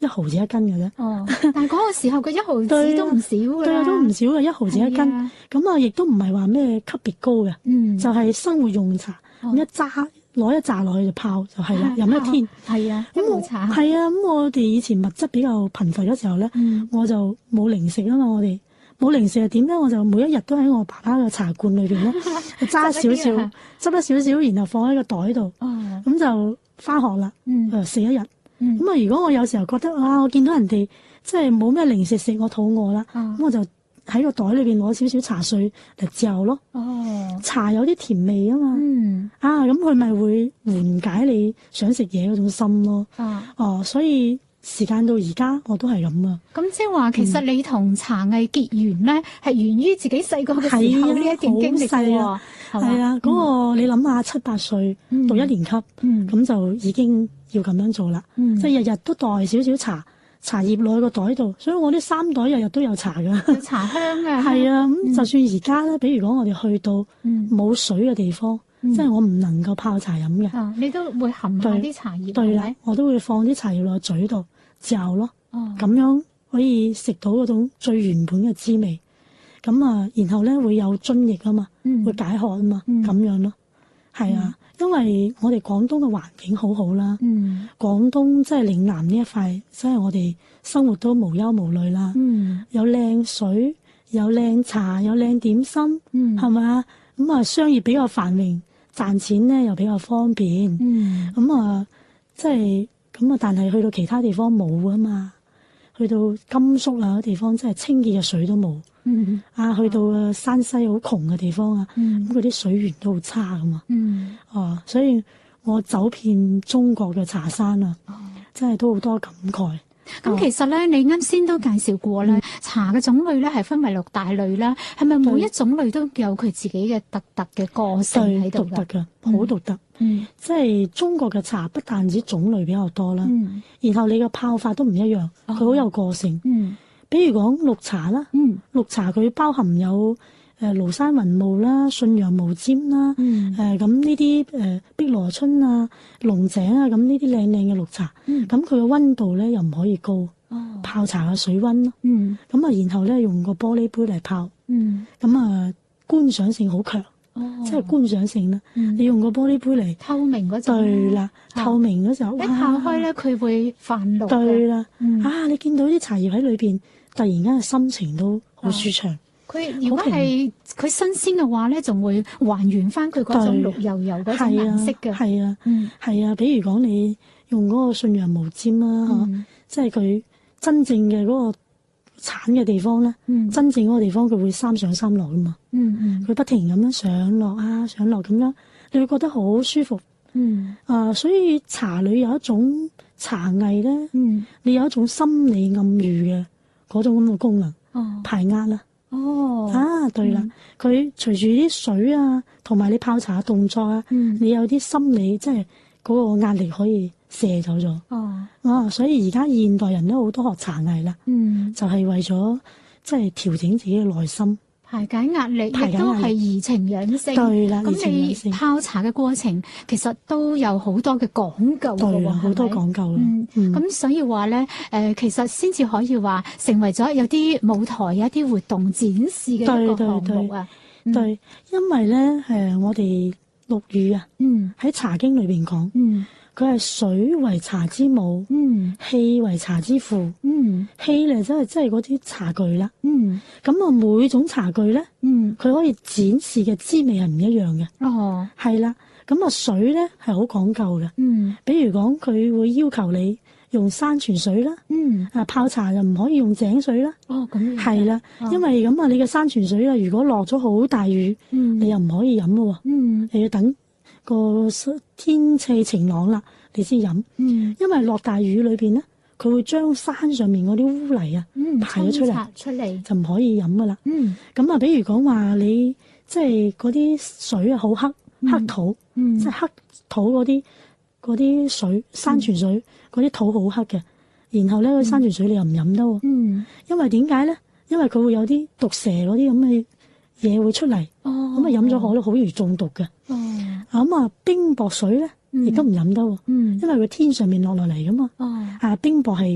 毫子一斤嘅啫。 哦，但係嗰個時候嘅1毫子都唔少㗎啦。 對啊，都唔少嘅1毫子一斤。咁啊，亦都唔係話咩級別高嘅，就係生活用茶。咁攞一紮落去就泡就係啦，飲一天。 係啊，一壺茶。 係啊，咁我哋以前物質比較貧乏嘅時候咧，我就冇零食啊嘛，我哋冇零食係點咧？我就每一日都喺我爸爸嘅茶罐裏邊咧，揸少少，執一少少，然後放喺個袋度。咁就翻學啦，食一日。咁啊，如果我有時候覺得我見到人哋即係冇咩零食食，我肚餓啦，咁我就喺個袋裏邊攞少少茶碎嚟嚼咯。茶有啲甜味啊嘛。咁佢咪會緩解你想食嘢嗰種心咯。所以時間到而家我都係咁啊。 咁即係話，其實你同茶藝結緣咧，係源於自己細個嘅時候呢一段經歷嘅喎。 係啊，嗰個你諗下7、8歲讀1年級，咁就已經要咁樣做啦。即係日日都袋少少茶葉落去個袋度，所以我啲3袋日日都有茶噶。 有茶香啊！ 係啊，咁就算而家咧，比如講我哋去到冇水嘅地方，即係我唔能夠泡茶飲嘅， 你都會含下啲茶葉。 對啦，我都會放啲茶葉落嘴度嚼咯。咁樣可以食到嗰種最原本嘅滋味。咁啊，然後咧會有津液啊嘛，會解渴啊嘛，咁樣咯。係啊，因為我哋廣東嘅環境好好啦。廣東即係嶺南呢一塊，即係我哋生活都無憂無慮啦。有靚水，有靚茶，有靚點心，係咪？咁啊，商業比較繁榮，賺錢咧又比較方便。咁啊，即係咁啊，但係去到其他地方冇啊嘛。去到甘肅啊嗰地方，真係清潔嘅水都冇。去到山西好窮嘅地方啊，咁嗰啲水源都好差噶嘛。所以我走遍中國嘅茶山啊，真係都好多感慨。 咁其實咧，你啱先都介紹過咧，茶嘅種類咧係分為6大類啦。係咪每一種類都有佢自己嘅獨特嘅個性喺度㗎？ 獨特㗎，好獨特。即係中國嘅茶不但止種類比較多啦，然後你嘅泡法都唔一樣，佢好有個性。比如講綠茶啦，綠茶佢包含有廬山雲霧啦、信陽毛尖啦，咁呢啲碧螺春啊、龍井啊，咁呢啲靚靚嘅綠茶，咁佢嘅溫度咧又唔可以高，泡茶嘅水溫咯，咁啊然後咧用個玻璃杯嚟泡，咁啊觀賞性好強，即係觀賞性啦。你用個玻璃杯嚟透明嗰陣， 對啦，透明嗰時候， 一泡開咧佢會泛綠。 對啦，你見到啲茶葉喺裏邊，突然間嘅心情都好舒暢。 佢如果係佢新鮮嘅話咧，仲會還原翻佢嗰種綠油油嗰種顏色嘅。係啊，比如講你用嗰個信陽毛尖啦，即係佢真正嘅嗰個產嘅地方咧，真正嗰個地方佢會三上三落噶嘛。佢不停咁樣上落上落咁樣，你會覺得好舒服。所以茶裏有一種茶藝咧，你有一種心理暗喻嘅嗰種咁嘅功能，排壓啦。對啦，佢隨住啲水啊，同埋你泡茶嘅動作啊，你有啲心理即係嗰個壓力可以卸走咗。所以而家現代人都好多學茶藝啦，就係為咗即係調整自己嘅內心，排解壓力，亦都係怡情養性。 對啦， 咁你泡茶嘅過程其實都有好多嘅講究嘅喎， 對啦，好多講究啦。 咁所以話咧，其實先至可以話成為咗有啲舞台、有一啲活動展示嘅一個項目啊。 對，因為咧我哋陸羽啊，喺《茶經》裏邊講，佢係水為茶之母，氣為茶之父。氣咧即係嗰啲茶具啦。咁啊，每種茶具咧，佢可以展示嘅滋味係唔一樣嘅。係啦，咁啊水咧係好講究嘅。比如講佢會要求你用山泉水啦，泡茶就唔可以用井水啦。咁係啦，因為咁啊，你嘅山泉水啊，如果落咗好大雨，你又唔可以飲咯。你要等個天氣晴朗啦，你先飲。因為落大雨裏邊咧，佢會將山上面嗰啲污泥啊排咗出嚟，就唔可以飲噶啦。咁啊，比如講話你即係嗰啲水啊，好黑土，即係黑土嗰啲水，山泉水嗰啲土好黑嘅。然後咧，嗰山泉水你又唔飲得喎。因為點解咧？因為佢會有啲毒蛇嗰啲咁嘅嘢會出嚟。咁啊，飲咗可能好容易中毒嘅。咁啊，冰雹水咧亦都唔飲得喎。因為佢天上面落嚟噶嘛。冰雹係